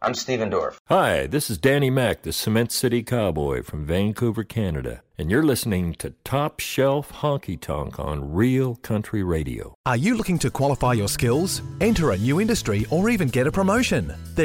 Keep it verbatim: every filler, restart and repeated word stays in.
I'm Steven Dorff. Hi, this is Danny Mac, the Cement City Cowboy from Vancouver, Canada, and you're listening to Top Shelf Honky Tonk on Real Country Radio. Are you looking to qualify your skills, enter a new industry, or even get a promotion? Then